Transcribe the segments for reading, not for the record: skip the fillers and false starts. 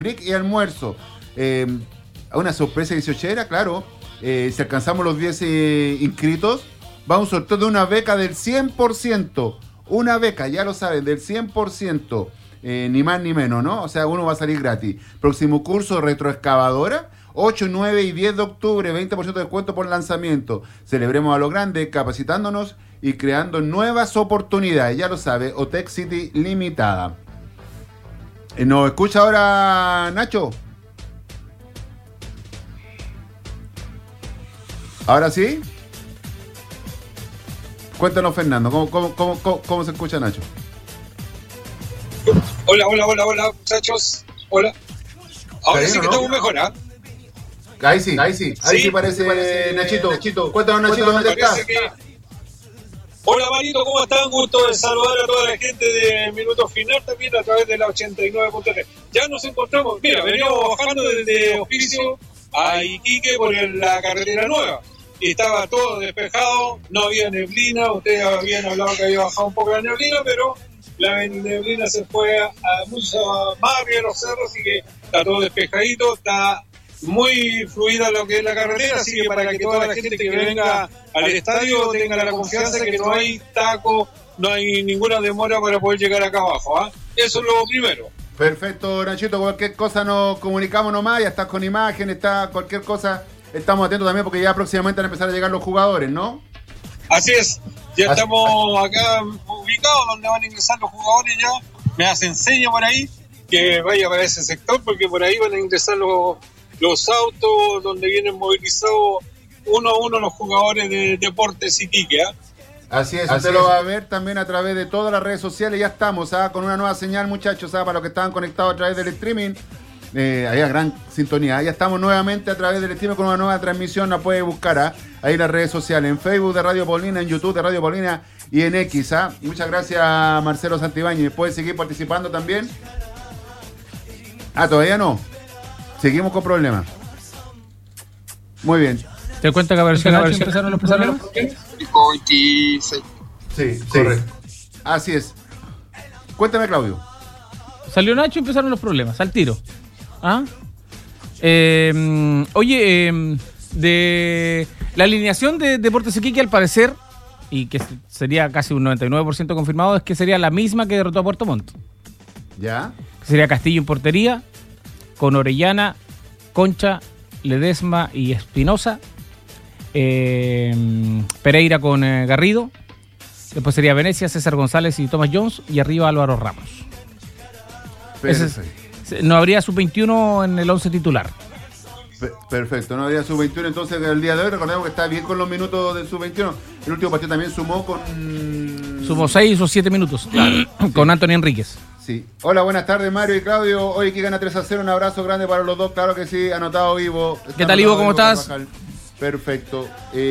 break y almuerzo. Una sorpresa 18era, claro. Si alcanzamos los 10 inscritos, vamos a un sorteo de una beca del 100%. Una beca, ya lo saben, del 100%. Ni más ni menos, ¿no? O sea, uno va a salir gratis. Próximo curso, retroexcavadora, 8, 9 y 10 de octubre, 20% de descuento por lanzamiento. Celebremos a lo grande, capacitándonos y creando nuevas oportunidades. Ya lo sabe, Otec City Limitada. ¿Nos escucha ahora Nacho? ¿Ahora sí? Cuéntanos, Fernando, ¿cómo se escucha Nacho? Hola, muchachos. Hola. Ahora sí que estamos mejor, ¿ah? Ahí sí parece Nachito. Cuéntanos, Nachito, ¿dónde estás? Hola, Marito, ¿cómo están? Gusto de saludar a toda la gente de Minuto Final también a través de la 89.3. Ya nos encontramos, mira, veníamos bajando desde Oficio a Iquique por la carretera nueva. Y estaba todo despejado, no había neblina. Ustedes habían hablado que había bajado un poco la neblina, pero la neblina se fue a mucho más arriba de los cerros, así que está todo despejadito, está muy fluida lo que es la carretera, así que para que toda la gente que venga al estadio tenga la confianza de que no hay taco, no hay ninguna demora para poder llegar acá abajo, ¿ah? Eso es lo primero. Perfecto, Nachito, cualquier cosa nos comunicamos nomás, ya estás con imagen, está cualquier cosa, estamos atentos también porque ya próximamente van a empezar a llegar los jugadores, ¿no? Así es, ya estamos acá ubicados donde van a ingresar los jugadores ya, me hacen señas por ahí que vaya para ese sector porque por ahí van a ingresar los autos donde vienen movilizados uno a uno los jugadores de Deportes Iquique, ¿eh? Así es, usted lo va a ver también a través de todas las redes sociales, ya estamos con una nueva señal, muchachos, para los que estaban conectados a través del streaming, hay gran sintonía, ya estamos nuevamente a través del streaming con una nueva transmisión, la puede buscar ahí en las redes sociales, en Facebook de Radio Paulina, en YouTube de Radio Paulina y en X. Muchas gracias, Marcelo Santibáñez, puede seguir participando también. Todavía no. Seguimos con problemas. Muy bien. ¿Te das cuenta que empezaron los problemas? 26. Sí, correcto. Así es. Cuéntame, Claudio. Salió Nacho y empezaron los problemas, al tiro. Oye, de la alineación de Deportes Iquique, al parecer, y que sería casi un 99% confirmado, es que sería la misma que derrotó a Puerto Montt. ¿Ya? Sería Castillo en portería, con Orellana, Concha, Ledesma y Espinosa. Pereira con Garrido. Después sería Venecia, César González y Thomas Jones. Y arriba Álvaro Ramos. No habría sub-21 en el 11 titular. Perfecto, no habría sub-21 entonces el día de hoy. Recordemos que está bien con los minutos del sub-21. El último partido también sumó 6 o 7 minutos, claro, con Antonio Enríquez. Sí. Hola, buenas tardes, Mario y Claudio. Hoy aquí gana 3-0, un abrazo grande para los dos, claro que sí, anotado Ivo. ¿Qué tal, Ivo? ¿Cómo estás? Perfecto.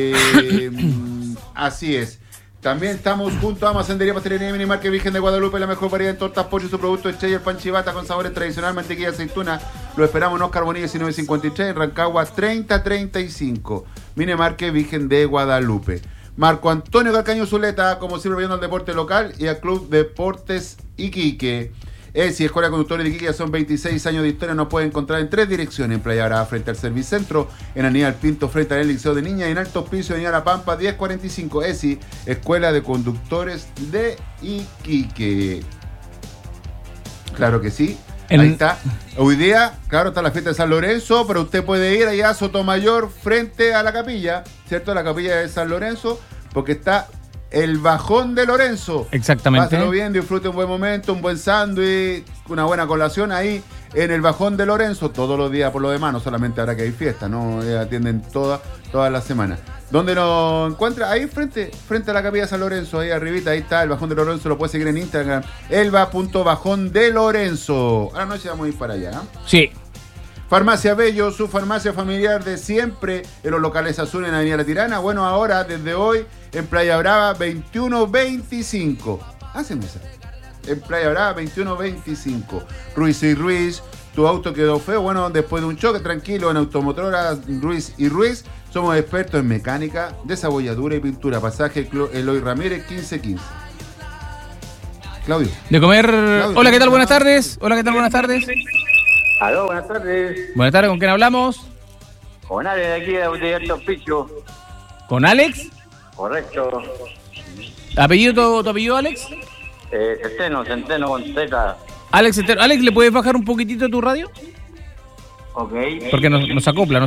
Así es. También estamos junto a Macendería Pastelería Mini Market Virgen de Guadalupe, la mejor variedad en tortas, pollo y su producto estrella, el pan chivata con sabores tradicional, mantequilla y aceituna. Lo esperamos en Oscar Bonilla 1953, en Rancagua 3035. Mini Market Virgen de Guadalupe. Marco Antonio Calcaño Zuleta, como siempre, viendo al deporte local y al Club Deportes Iquique. ESI, Escuela de Conductores de Iquique, son 26 años de historia, nos puede encontrar en 3 direcciones: en Playa Brava frente al Servicentro, en Aníbal Pinto frente al Liceo de Niñas y en Alto Hospicio de La Pampa 1045. ESI, Escuela de Conductores de Iquique. Claro que sí. Ahí está. Hoy día, claro, está la fiesta de San Lorenzo, pero usted puede ir allá a Sotomayor frente a la capilla, ¿cierto? La capilla de San Lorenzo, porque está el Bajón de Lorenzo. Exactamente. Pásalo bien, disfrute un buen momento, un buen sándwich, una buena colación ahí en el Bajón de Lorenzo, todos los días por lo demás, no solamente ahora que hay fiesta, ¿no? Atienden todas las semanas. ¿Dónde nos encuentra? Ahí frente a la capilla de San Lorenzo, ahí arribita, ahí está el Bajón de Lorenzo, lo puede seguir en Instagram, elba.bajón de Lorenzo. A la noche vamos a ir para allá, ¿no? Sí. Farmacia Bello, su farmacia familiar de siempre, en los locales Azul en Avenida La Tirana. Bueno, ahora, desde hoy, en Playa Brava 2125. Hacen esa. En Playa Brava 2125. Ruiz y Ruiz, tu auto quedó feo. Bueno, después de un choque, tranquilo, en Automotora Ruiz y Ruiz. Somos expertos en mecánica, desabolladura y pintura. Pasaje Eloy Ramírez 1515. Claudio. De comer. Claudio. Hola, ¿qué tal? Buenas tardes. Hola, ¿qué tal? Buenas tardes. Aló, buenas tardes. Buenas tardes, ¿con quién hablamos? Con Ale de aquí de Alto Hospicio. ¿Con Alex? Correcto. ¿Tu apellido, Alex? Centeno con Z. Alex, Alex, ¿le puedes bajar un poquitito tu radio? Ok. Porque nos acopla.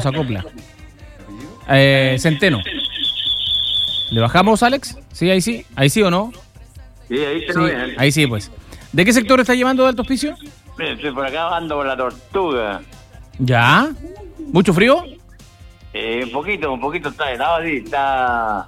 Centeno. ¿Le bajamos, Alex? Sí, ahí sí. ¿Ahí sí o no? Sí, ahí Sí, te lo ven. ahí sí, pues. ¿De qué sector está llamando de Alto Hospicio? Mire, estoy por acá ando por la Tortuga. ¿Ya? ¿Mucho frío? Un poquito está helado, sí. Está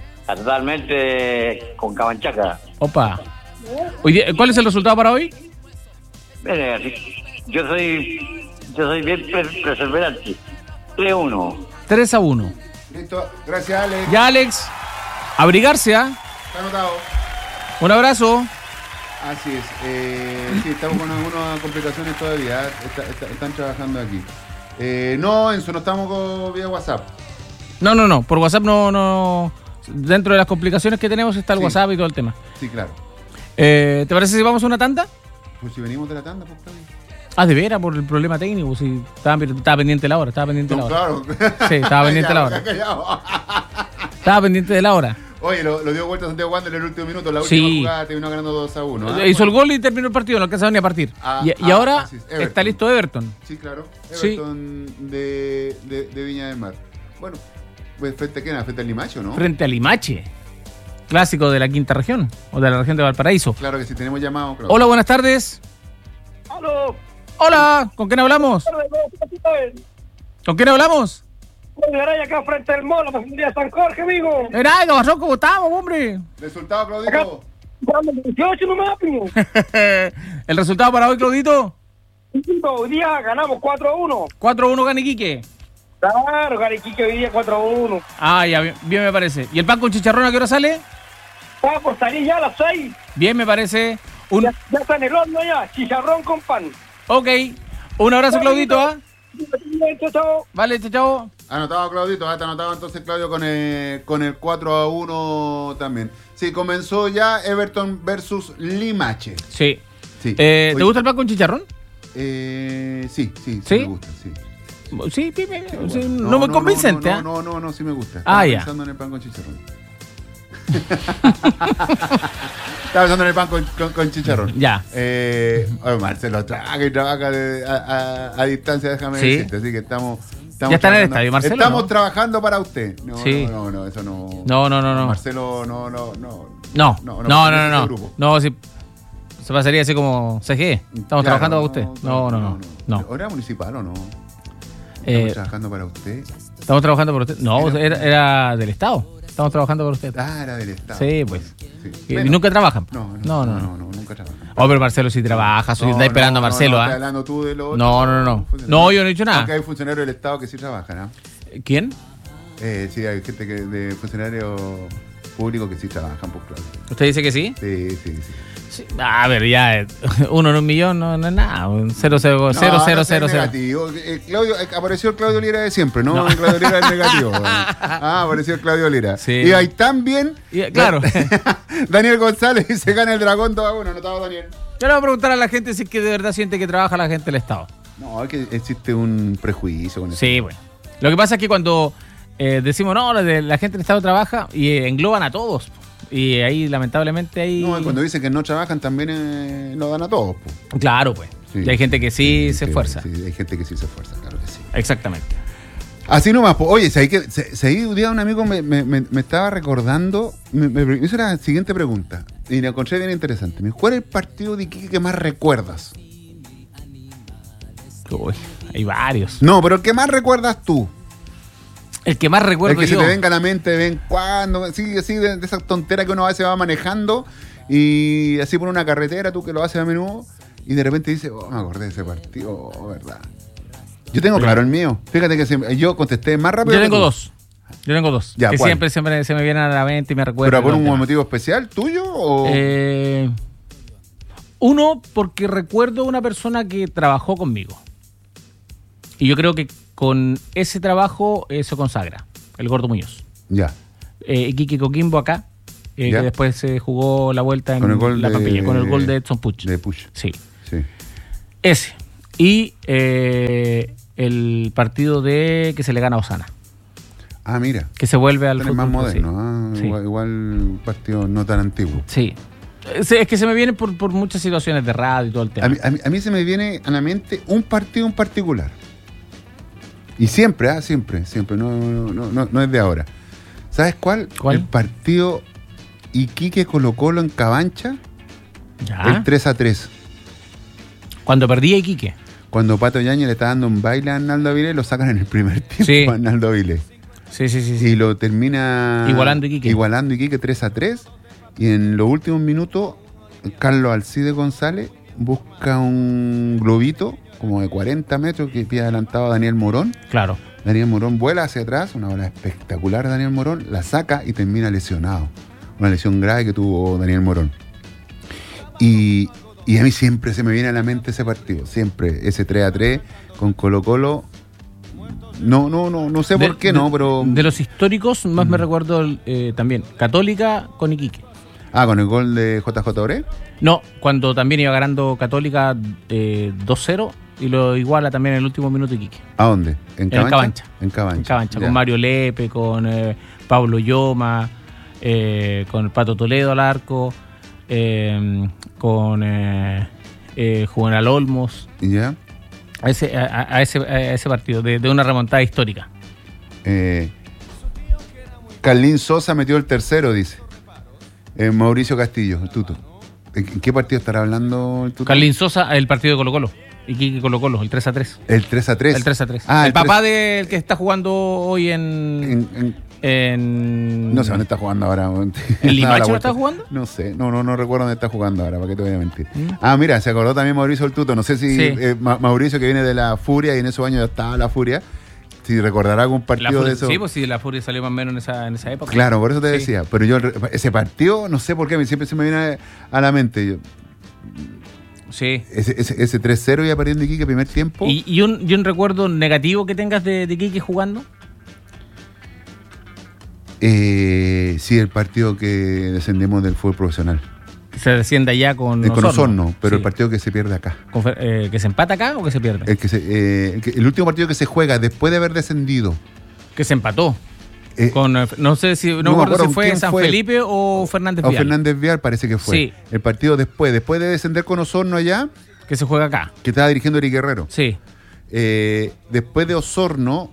totalmente con cabanchaca. Opa. ¿Cuál es el resultado para hoy? Mire, así, yo soy bien perseverante. 3-1. 3-1. Listo, gracias Alex. Ya, Alex. Abrigarse, ¿ah? Está anotado. Un abrazo. Así es. Sí, estamos con algunas complicaciones todavía. Están trabajando aquí. No, Enzo, no estamos vía WhatsApp. No. Por WhatsApp no. Dentro de las complicaciones que tenemos está el Sí. WhatsApp y todo el tema. Sí, claro. ¿Te parece si vamos a una tanda? Pues si venimos de la tanda, pues está bien. De veras, por el problema técnico. Si estaba pendiente la hora. No, claro. Sí, estaba pendiente la hora. Callado. Estaba pendiente de la hora. Oye, lo dio vuelta Santiago Wander en el último minuto. La última Sí. jugada terminó ganando 2-1. Hizo el gol y terminó el partido. No alcanzaba ni a partir. Y ahora así es, Everton. está listo Everton. Sí, claro. Sí. Everton de Viña del Mar. Bueno, pues frente a quién, frente al Limache, ¿no? Frente a Limache. Clásico de la quinta región. O de la región de Valparaíso. Claro que sí, tenemos llamado. Claro. Hola, buenas tardes. ¡Aló! Hola, ¿con quién hablamos? ¿Con quién hablamos? Garay acá frente al mall, la facilidad de San Jorge, amigo. Mira, ¿qué pasó? ¿Cómo estamos, hombre? Resultado, Claudito. 18 nomás, amigo. ¿El resultado para hoy, Claudito? Hoy día ganamos 4-1. 4-1 gana Iquique. Claro, Garequique hoy día 4-1. Ya, bien me parece. ¿Y el pan con chicharrón a qué hora sale? Está por salir ya a las 6. Bien me parece. Ya está en el horno ya, chicharrón con pan. Ok. Un abrazo, Claudito, ¿ah? Chao. Vale, chao. Anotado, Claudito. Está anotado entonces Claudio con el 4-1 también. Sí, comenzó ya Everton versus Limache. Sí. Sí. ¿Te Oye, gusta el pan con chicharrón? Sí, ¿Sí? me gusta, sí. Sí, no muy convincente, ¿ah? No, sí me gusta. Ah, Estaba ya. pensando en el pan con chicharrón. Estaba pensando en el pan con chicharrón. Ya. Marcelo trabaja y trabaja a distancia, déjame Sí. decirte. Así que estamos Ya está en el estadio, Marcelo, Estamos ¿no? trabajando para usted. No, Sí. no, eso no. No. Marcelo, no. No. Grupo. No, si se pasaría así como CGE. Estamos trabajando para usted. No. ¿Era municipal o no? Eh, ¿Estamos trabajando para usted? ¿Estamos trabajando por usted? No, era del Estado. Estamos trabajando por usted. Ah, era del Estado. Sí, pues. Sí. Y Bueno, nunca trabajan. No, nunca trabaja. Oh, pero Marcelo sí trabaja. Está esperando a Marcelo, no, ¿ah? estás hablando tú de lo otro. No. No, yo no he dicho nada. Aunque hay funcionarios del Estado que sí trabajan, ¿ah? ¿Quién? Sí, hay gente de funcionarios públicos que sí trabajan, pues claro. ¿Usted dice que sí? Sí. Sí. A ver, ya, 1 en 1 millón no es nada. 0, 0, 0, 0, 0, 0. Negativo. Apareció el Claudio Lira de siempre, ¿no? El Claudio Lira es negativo. Apareció el Claudio Lira. Sí. Y ahí también. Claro. Daniel González se gana el dragón 2-1. Anotado, Daniel. Yo le voy a preguntar a la gente si es que de verdad siente que trabaja la gente del Estado. No, es que existe un prejuicio con eso. Sí, bueno. Lo que pasa es que cuando decimos, no, la gente del Estado trabaja y engloban a todos. Y ahí, lamentablemente, ahí... No, y cuando dicen que no trabajan también lo dan a todos. Pues. Claro, pues. Sí. Y hay gente que sí se esfuerza. Sí, hay gente que sí se esfuerza, claro que sí. Exactamente. Así nomás, pues. Oye, ¿sabes un día un amigo me estaba recordando, me hizo la siguiente pregunta, y la encontré bien interesante. Me dijo, ¿cuál es el partido de Iquique que más recuerdas? Uy, hay varios. No, pero el que más recuerdas tú. El que más recuerdo El que yo. se te venga a la mente de vez en cuando, así de esa tontera que uno a veces va manejando y así por una carretera, tú que lo haces a menudo, y de repente dices, me acordé de ese partido, ¿verdad? Yo tengo claro el mío. Fíjate que yo contesté más rápido. Yo que tengo tú. dos. Ya, que ¿cuál? siempre se me vienen a la mente y me recuerdan. ¿Pero por un los demás. motivo especial tuyo o...? Uno, porque recuerdo una persona que trabajó conmigo. Y yo creo que con ese trabajo se consagra, el Gordo Muñoz. Ya. Iquique Coquimbo acá, que Ya. después se jugó la vuelta en Con el gol la de- Pampilla, con el gol de Edson Puch. De Push. Sí. Sí. Ese. Y el partido de que se le gana a Osana. Ah, mira. Que se vuelve al fútbol. Es más moderno, sí. Igual partido no tan antiguo. Sí. Es que se me viene por muchas situaciones de radio y todo el tema. A mí se me viene a la mente un partido en particular. Y siempre, no es de ahora. ¿Sabes cuál? El partido Iquique Colo-Colo en Cabancha. Ya. El 3-3. Cuando perdía Iquique. Cuando Pato Yañez le está dando un baile a Arnaldo Avilés, lo sacan en el primer tiempo a Arnaldo Avilés. Sí. Y lo termina igualando Iquique 3-3. Y en los últimos minutos, Carlos Alcide González busca un globito como de 40 metros que pide adelantado a Daniel Morón. Claro. Daniel Morón vuela hacia atrás, una bola espectacular de Daniel Morón, la saca y termina lesionado. Una lesión grave que tuvo Daniel Morón. Y a mí siempre se me viene a la mente ese partido, siempre, ese 3-3 con Colo-Colo. No sé por qué no, pero... De los históricos, más me recuerdo también, Católica con Iquique. Ah, ¿con el gol de JJ Oré? No, cuando también iba ganando Católica 2-0 y lo iguala también en el último minuto Iquique. ¿A dónde? ¿En Cabancha? En Cabancha, con Mario Lepe, con Pablo Yoma, con el Pato Toledo al arco, con Juvenal Olmos. ¿Ya? A ese partido, de una remontada histórica. Carlín Sosa metió el tercero, dice. Mauricio Castillo, el Tuto. ¿En qué partido estará hablando el Tuto? Carlín Sosa, el partido de Colo-Colo. Iquique Colo-Colo, el 3-3. ¿El 3-3? El 3-3. Ah, el papá del que está jugando hoy en no sé dónde está jugando ahora. ¿En Limache no está jugando? No sé, no recuerdo dónde está jugando ahora, para qué te voy a mentir. Ah, mira, se acordó también Mauricio el Tuto. No sé si Mauricio, que viene de la Furia y en esos años ya estaba la Furia, si recordará algún partido de eso. Sí, pues sí, la Furia salió más o menos en esa época. Claro, por eso te decía. Pero yo, ese partido, no sé por qué, siempre se me viene a la mente. Sí. Ese 3-0 iba perdiendo Iquique primer tiempo. ¿Y un recuerdo negativo que tengas de Iquique jugando? Sí, el partido que descendemos del fútbol profesional. Se desciende allá con Osorno. Con Osorno, pero el partido que se pierde acá. ¿Que se empata acá o que se pierde? El último partido que se juega después de haber descendido. Que se empató. No sé si me acuerdo si fue San Felipe o Fernández Vial. O Fernández Vial parece que fue. Sí. El partido después de descender con Osorno allá. Que se juega acá. Que estaba dirigiendo Eric Guerrero. Sí. Después de Osorno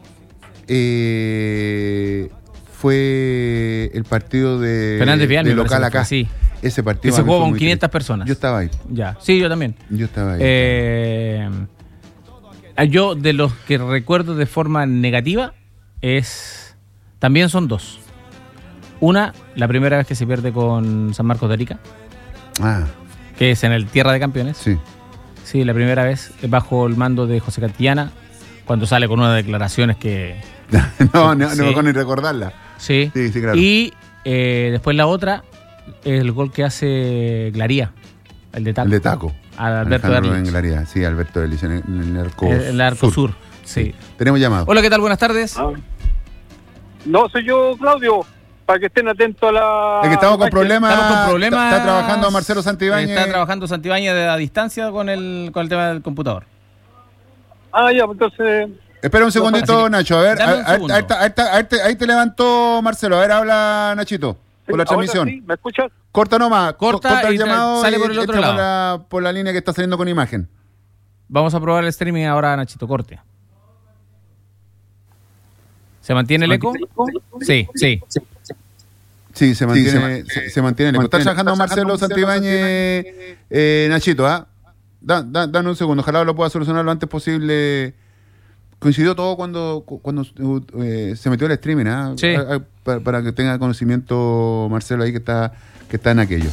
fue el partido de Fernández Vial, de local acá. Sí. Ese partido que se jugó con 500 personas. Yo estaba ahí. Ya. Sí, yo también. Yo estaba ahí. Yo de los que recuerdo de forma negativa también son dos. Una, la primera vez que se pierde con San Marcos de Arica. Que es en el Tierra de Campeones. Sí. Sí, la primera vez bajo el mando de José Cantillana, cuando sale con unas declaraciones que... no me acuerdo ni recordarla. Sí, claro. Y después la otra, el gol que hace Glaría, el de Taco. El de Taco. A Alberto Erlich. Glaría, sí, Alberto Erlich, en el arco sur. El arco sur, sí. Tenemos llamado. Hola, ¿qué tal? Buenas tardes. No, soy yo, Claudio, para que estén atentos a la... Es que estamos con problemas. Está trabajando Marcelo Santibáñez. Está trabajando Santibáñez a distancia con el tema del computador. Ya, entonces... Espera un segundito, Nacho. A ver, ahí te levantó Marcelo. A ver, habla Nachito por la transmisión. Sí, ¿me escuchas? Corta nomás. Corta el llamado. Sale por el otro lado. Por la línea que está saliendo con imagen. Vamos a probar el streaming ahora, Nachito. Corte. ¿Se mantiene el eco? Sí. Sí, se mantiene el eco. Está trabajando Marcelo Santibáñez, Nachito, Dame un segundo. Ojalá lo pueda solucionar lo antes posible. Coincidió todo cuando se metió el streaming, Sí. Para que tenga conocimiento Marcelo ahí que está en aquello.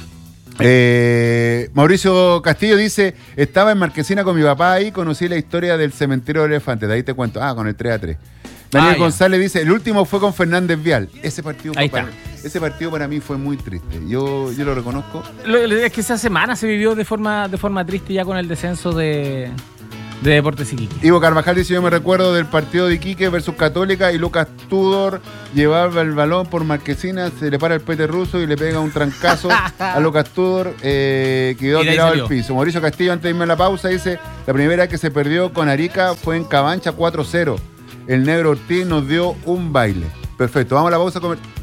Mauricio Castillo dice: estaba en Marquesina con mi papá ahí, conocí la historia del cementerio de elefantes. De ahí te cuento. Con el 3-3. Daniel González dice: el último fue con Fernández Vial. Ese partido para mí fue muy triste. Yo lo reconozco. Es que esa semana se vivió de forma triste ya con el descenso de de Deportes Iquique. Ivo Carvajal dice: yo me recuerdo del partido de Iquique versus Católica y Lucas Tudor llevaba el balón por Marquesina, se le para el pete ruso y le pega un trancazo a Lucas Tudor, quedó tirado al piso. Mauricio Castillo, antes de irme a la pausa, dice: la primera que se perdió con Arica fue en Cabancha 4-0. El negro Ortiz nos dio un baile. Perfecto, vamos a la pausa.